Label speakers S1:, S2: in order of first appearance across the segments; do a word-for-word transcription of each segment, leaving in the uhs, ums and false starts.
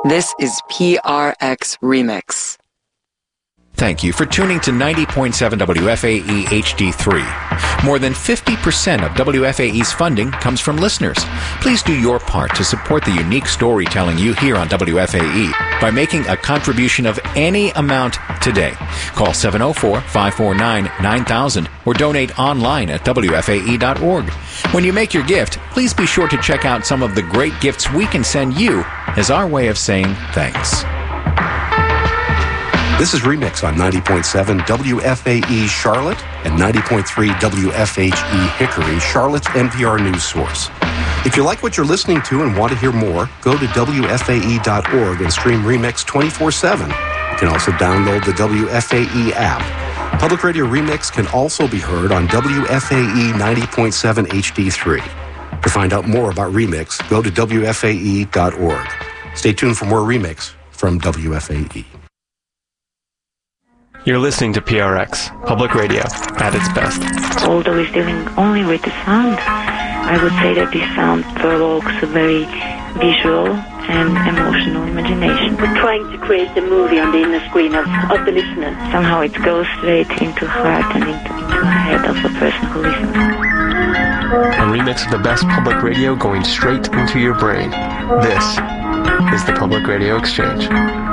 S1: This is P R X Remix.
S2: Thank you for tuning to ninety point seven W F A E H D three. More than fifty percent of W F A E's funding comes from listeners. Please do your part to support the unique storytelling you hear on W F A E by making a contribution of any amount today. Call seven oh four, five four nine, nine thousand or donate online at W F A E dot org. When you make your gift, please be sure to check out some of the great gifts we can send you as our way of saying thanks.
S3: This is Remix on ninety point seven W F A E Charlotte and ninety point three W F H E Hickory, Charlotte's N P R news source. If you like what you're listening to and want to hear more, go to W F A E dot org and stream Remix twenty-four seven. You can also download the W F A E app. Public Radio Remix can also be heard on W F A E ninety point seven H D three. To find out more about Remix, go to W F A E dot org. Stay tuned for more Remix from W F A E.
S4: You're listening to P R X, public radio, at its best.
S5: Although he's dealing only with the sound, I would say that this sound provokes a very visual and emotional imagination.
S6: We're trying to create the movie on the inner screen of, of the listener.
S5: Somehow it goes straight into heart and into, into the head of the person who listens.
S4: A remix of the best public radio going straight into your brain. This is the Public Radio Exchange.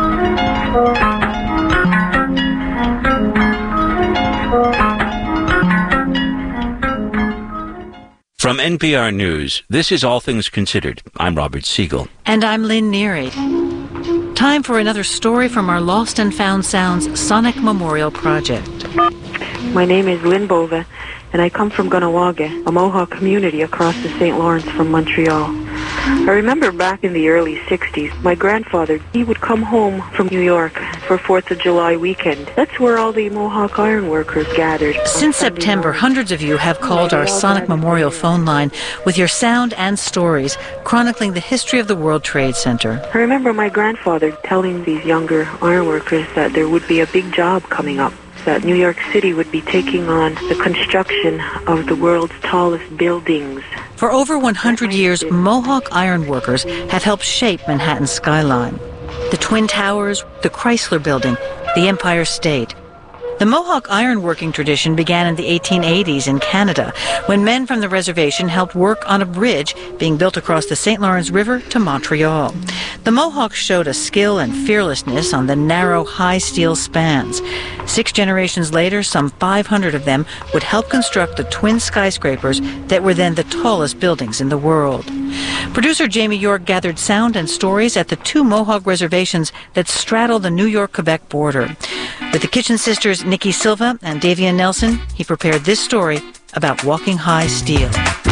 S7: From N P R News, this is All Things Considered. I'm Robert Siegel.
S8: And I'm Lynn Neary. Time for another story from our Lost and Found Sounds Sonic Memorial Project.
S9: My name is Lynn Bova, and I come from Gunawaga, a Mohawk community across the Saint Lawrence from Montreal. I remember back in the early sixties, my grandfather, he would come home from New York for fourth of July weekend. That's where all the Mohawk ironworkers gathered.
S8: Since September, hundreds of you have called our Sonic Memorial phone line with your sound and stories chronicling the history of the World Trade Center.
S9: I remember my grandfather telling these younger ironworkers that there would be a big job coming up, that New York City would be taking on the construction of the world's tallest buildings.
S8: For over one hundred years, Mohawk ironworkers have helped shape Manhattan's skyline. The Twin Towers, the Chrysler Building, the Empire State. The Mohawk ironworking tradition began in the eighteen eighties in Canada, when men from the reservation helped work on a bridge being built across the Saint Lawrence River to Montreal. The Mohawks showed a skill and fearlessness on the narrow, high steel spans. Six generations later, some five hundred of them would help construct the twin skyscrapers that were then the tallest buildings in the world. Producer Jamie York gathered sound and stories at the two Mohawk reservations that straddle the New York-Quebec border. With the Kitchen Sisters Nikki Silva and Davian Nelson, he prepared this story about walking high steel.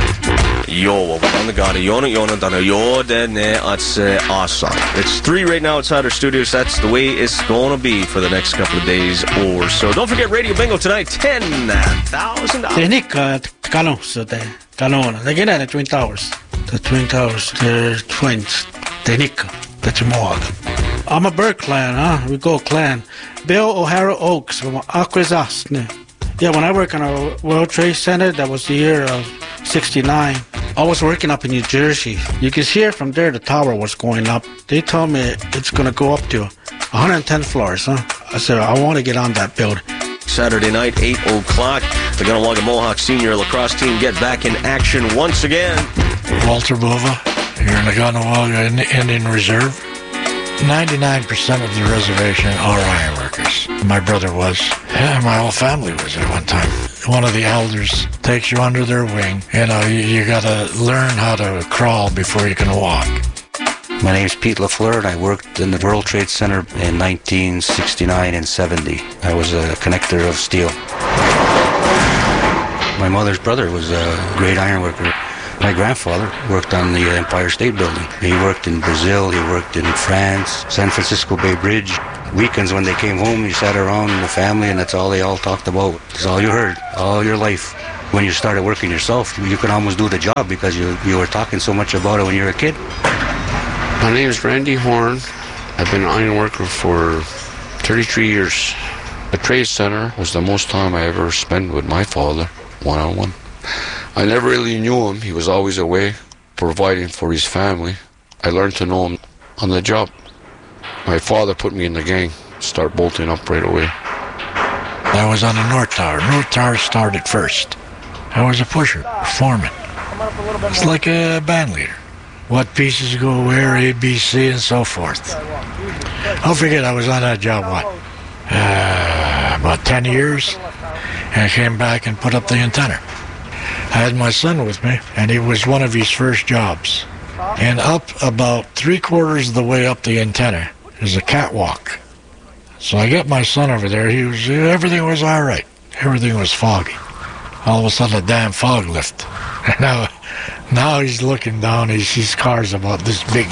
S10: It's three right now outside our studios. That's the way it's going to be for the next couple of days or so. Don't forget Radio Bingo tonight, ten thousand dollars.
S11: They get at the Twin Towers. The Twin Towers, they're twins. Tenika, that's Mohawk. I'm a Burke clan, huh? We go clan. Bill O'Hara Oaks from Akwesasne. Yeah, when I worked on a World Trade Center, that was the year of sixty-nine. I was working up in New Jersey. You can see it from there, the tower was going up. They told me it's going to go up to one hundred ten floors, huh? I said, I want to get on that building.
S10: Saturday night, eight o'clock. The Gunawaga Mohawk senior lacrosse team get back in action once again.
S12: Walter Bova, here in the Gunawaga Indian Reserve. ninety-nine percent of the reservation are ironworkers. My brother was. Yeah, my whole family was at one time. One of the elders takes you under their wing. You know, you, you got to learn how to crawl before you can walk.
S13: My name's Pete LaFleur, and I worked in the World Trade Center in nineteen sixty-nine and seventy. I was a connector of steel. My mother's brother was a great ironworker. My grandfather worked on the Empire State Building. He worked in Brazil, he worked in France, San Francisco Bay Bridge. Weekends when they came home, you sat around in the family, and that's all they all talked about. That's all you heard, all your life. When you started working yourself, you could almost do the job because you, you were talking so much about it when you were a kid.
S14: My name is Randy Horn. I've been an ironworker for thirty-three years. The Trade Center was the most time I ever spent with my father, one-on-one. I never really knew him. He was always away, providing for his family. I learned to know him on the job. My father put me in the gang, start bolting up right away.
S12: I was on the North Tower. North Tower started first. I was a pusher, a foreman. It's like a band leader. What pieces go where, A, B, C, and so forth. I'll forget I was on that job, what, uh, about ten years, and I came back and put up the antenna. I had my son with me, and it was one of his first jobs. And up about three quarters of the way up the antenna is a catwalk. So I got my son over there. He was everything was all right. Everything was foggy. All of a sudden, a damn fog lift. now, now he's looking down. He sees cars about this big.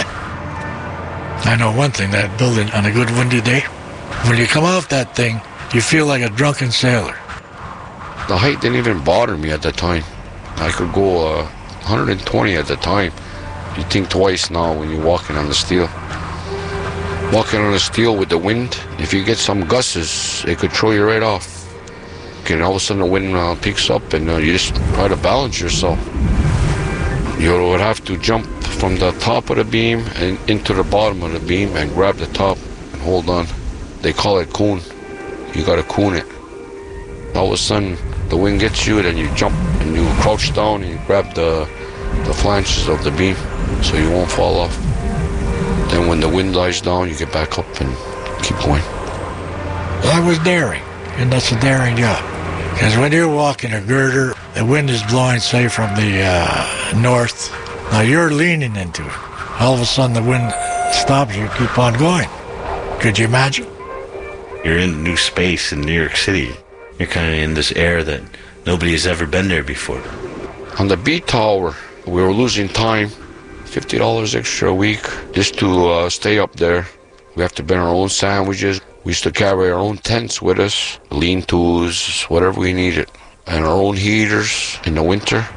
S12: I know one thing: that building on a good windy day, when you come off that thing, you feel like a drunken sailor.
S14: The height didn't even bother me at the time. I could go uh, one hundred twenty at the time. You think twice now when you're walking on the steel. Walking on the steel with the wind, if you get some gusts, it could throw you right off. And all of a sudden the wind uh, picks up and uh, you just try to balance yourself. You would have to jump from the top of the beam and into the bottom of the beam and grab the top and hold on. They call it coon. You gotta coon it. All of a sudden the wind gets you, then you jump and you crouch down and you grab the, the flanges of the beam so you won't fall off. Then when the wind dies down, you get back up and keep going.
S12: I was daring, and that's a daring job. Because when you're walking a girder, the wind is blowing, say, from the uh, north. Now you're leaning into it. All of a sudden the wind stops you, keep on going. Could you imagine?
S7: You're in new space in New York City. You're kind of in this air that nobody has ever been there before.
S14: On the B tower, we were losing time. fifty dollars extra a week just to uh, stay up there. We have to bring our own sandwiches. We used to carry our own tents with us, lean-tos, whatever we needed, and our own heaters in the winter.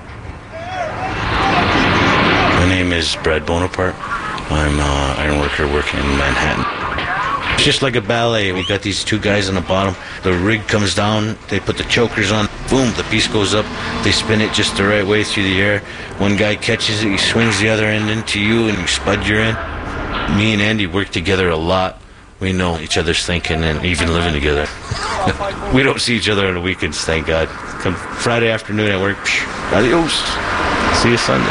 S7: My name is Brad Bonaparte. I'm an iron worker working in Manhattan. It's just like a ballet. We got these two guys on the bottom. The rig comes down. They put the chokers on. Boom, the piece goes up. They spin it just the right way through the air. One guy catches it. He swings the other end into you, and you spud your end. Me and Andy work together a lot. We know each other's thinking and even living together. We don't see each other on the weekends, thank God. Come Friday afternoon at work, adios. See you Sunday.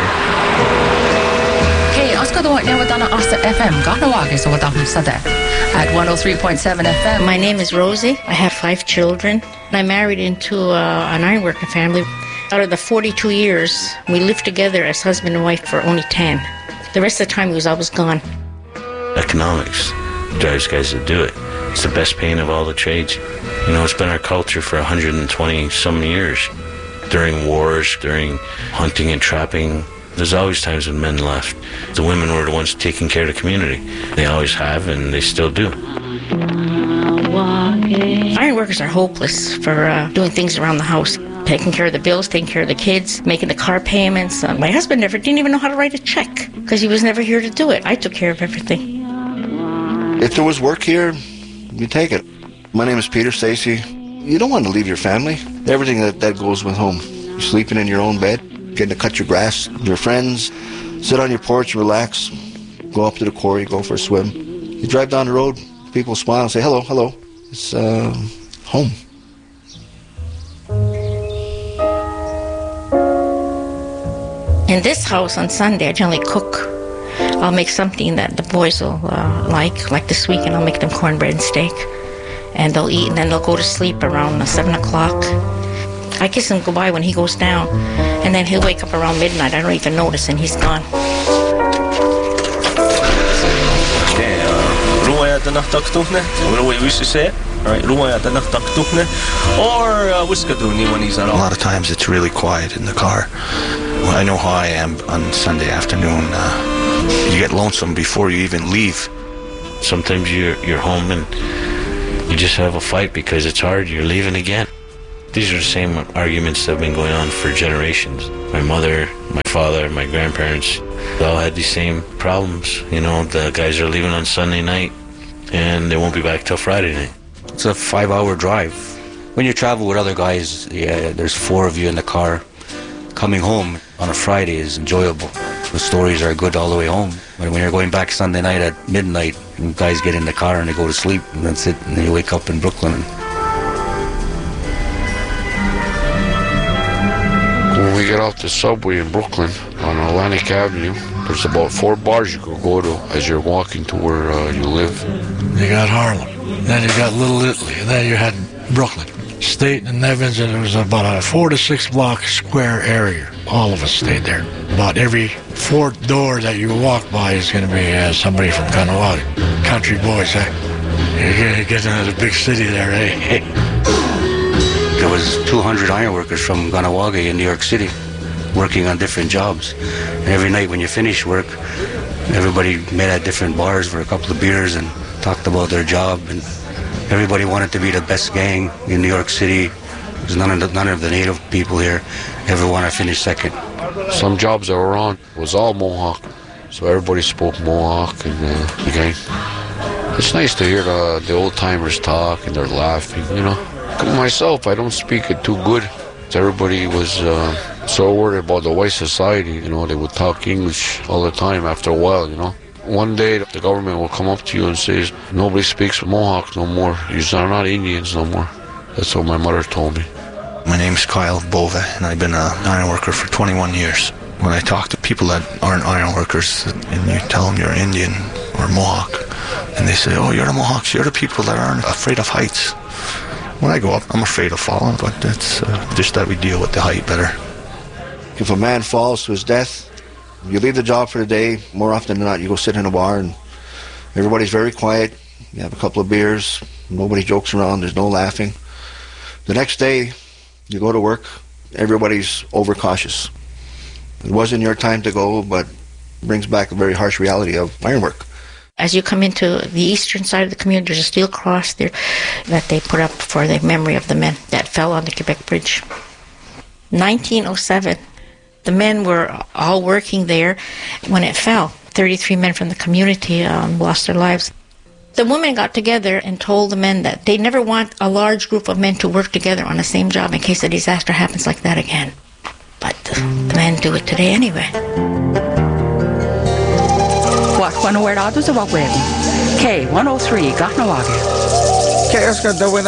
S15: Hei, olisiko tuo neuvotana Aste F M kahden suotamussade at one oh three point seven F M?
S16: My name is Rosie. I have five children. I married into uh, an ironworking family. Out of the forty-two years, we lived together as husband and wife for only ten. The rest of the time, he was always gone.
S7: Economics drives guys to do it. It's the best paying of all the trades. You know, it's been our culture for one hundred twenty some years. During wars, during hunting and trapping, there's always times when men left. The women were the ones taking care of the community. They always have, and they still do.
S16: Iron workers are hopeless for uh, doing things around the house. Taking care of the bills, taking care of the kids, making the car payments. Uh, my husband never didn't even know how to write a check because he was never here to do it. I took care of everything.
S17: If there was work here, you take it. My name is Peter Stacy. You don't want to leave your family. Everything that, that goes with home. You're sleeping in your own bed, getting to cut your grass, your friends, sit on your porch, relax, go up to the quarry, go for a swim. You drive down the road, people smile and say, hello, hello. It's uh, home.
S16: In this house on Sunday, I generally cook. I'll make something that the boys will uh, like. Like this weekend, I'll make them cornbread and steak. And they'll eat, and then they'll go to sleep around seven o'clock. I kiss him goodbye when he goes down. And then he'll wake up around midnight. I don't even notice, and he's gone.
S10: Okay, uh, the way we used to say it. All right, or uh, Wiskaduni when he's at all.
S18: A lot of times it's really quiet in the car. Well, I know how I am on Sunday afternoon. Uh, you get lonesome before you even leave.
S7: Sometimes you're, you're home and you just have a fight because it's hard. You're leaving again. These are the same arguments that have been going on for generations. My mother, my father, my grandparents, they all had these same problems. You know, the guys are leaving on Sunday night and they won't be back till Friday night.
S13: It's a five-hour drive. When you travel with other guys, yeah, there's four of you in the car. Coming home on a Friday is enjoyable. The stories are good all the way home. But when you're going back Sunday night at midnight, and guys get in the car and they go to sleep, and that's it, and you wake up in Brooklyn.
S14: When we get off the subway in Brooklyn on Atlantic Avenue, there's about four bars you could go to as you're walking to where uh, you live.
S12: You got Harlem, then you got Little Italy, and then you had Brooklyn. State and Evans, and it was about a four to six block square area. All of us stayed there. About every fourth door that you walk by is going to be uh, somebody from Kahnawake. Country boys, eh? You get into the big city there, eh?
S13: There was two hundred ironworkers from Kahnawake in New York City working on different jobs. And every night when you finish work, everybody met at different bars for a couple of beers and talked about their job. And everybody wanted to be the best gang in New York City. Because none of the, none of the native people here ever want to finish second.
S14: Some jobs that were on was all Mohawk, so everybody spoke Mohawk and uh, the gang. It's nice to hear the, the old timers talk and they're laughing, you know. Myself, I don't speak it too good. Everybody was uh, so worried about the white society, you know. They would talk English all the time after a while, you know. One day the government will come up to you and say, nobody speaks Mohawk no more. You're not Indians no more. That's what my mother told me.
S18: My name's Kyle Bova, and I've been an iron worker for twenty-one years. When I talk to people that aren't iron workers, and you tell them you're Indian or Mohawk, and they say, oh, you're the Mohawks, you're the people that aren't afraid of heights. When I go up, I'm afraid of falling, but it's uh, just that we deal with the height better.
S17: If a man falls to his death, you leave the job for the day. More often than not, you go sit in a bar, and everybody's very quiet. You have a couple of beers. Nobody jokes around. There's no laughing. The next day, you go to work, everybody's overcautious. It wasn't your time to go, but it brings back a very harsh reality of ironwork.
S16: As you come into the eastern side of the community, there's a steel cross there that they put up for the memory of the men that fell on the Quebec Bridge. nineteen oh seven, the men were all working there when it fell. thirty-three men from the community um, lost their lives. The women got together and told the men that they never want a large group of men to work together on the same job in case a disaster happens like that again. But the, the men do it today anyway.
S19: K one oh three, Kahnawake.
S20: It's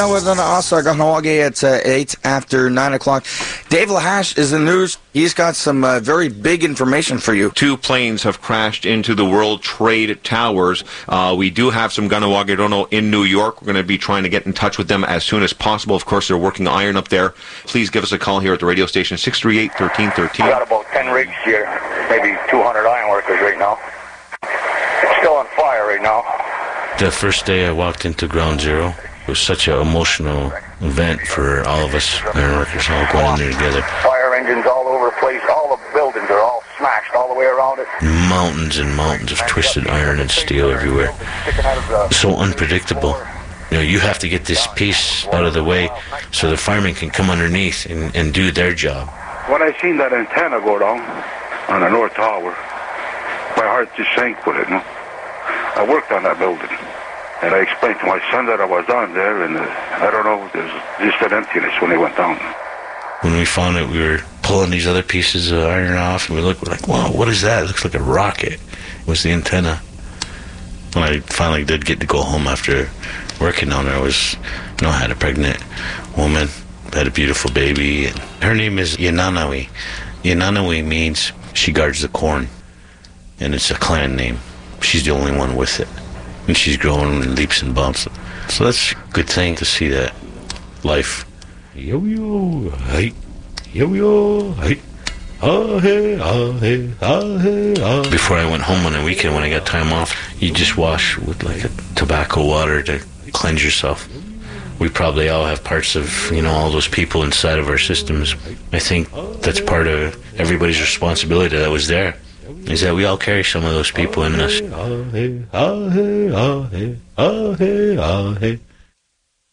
S20: uh, eight after nine o'clock. Dave Lahash is in the news. He's got some uh, very big information for you.
S21: Two planes have crashed into the World Trade Towers. Uh, we do have some Kahnawake in New York. We're going to be trying to get in touch with them as soon as possible. Of course, they're working iron up there. Please give us a call here at the radio station, six three eight, one three one three.
S22: We got about ten rigs here, maybe two hundred iron workers right now. It's still on fire right now.
S7: The first day I walked into Ground Zero, it was such an emotional event for all of us iron workers all going in there together.
S22: Fire engines all over the place. All the buildings are all smashed all the way around it.
S7: Mountains and mountains of twisted iron and steel everywhere. So unpredictable. You know, you have to get this piece out of the way so the firemen can come underneath and, and do their job.
S22: When I seen that antenna go down on the North Tower, my heart just sank with it. No? I worked on that building. And I explained to my son that I was down there, and uh, I don't know, there's just an emptiness when he went down.
S7: When we found it, we were pulling these other pieces of iron off, and we looked, we're like, wow, what is that? It looks like a rocket. It was the antenna. When I finally did get to go home after working on it, I was, you know, I had a pregnant woman, had a beautiful baby. And her name is Yananawi. Yananawi means she guards the corn, and it's a clan name. She's the only one with it. And she's growing in leaps and bounds. So that's a good thing to see that life. Yo yo, hey, yo yo, hey, ah hey, ah hey, ah hey, ah. Before I went home on the weekend, when I got time off, you just wash with like a tobacco water to cleanse yourself. We probably all have parts of, you know, all those people inside of our systems. I think that's part of everybody's responsibility that was there. Is that we all carry some of those people in us. Ah, hey, ah, hey, ah, hey, ah, hey, ah, hey.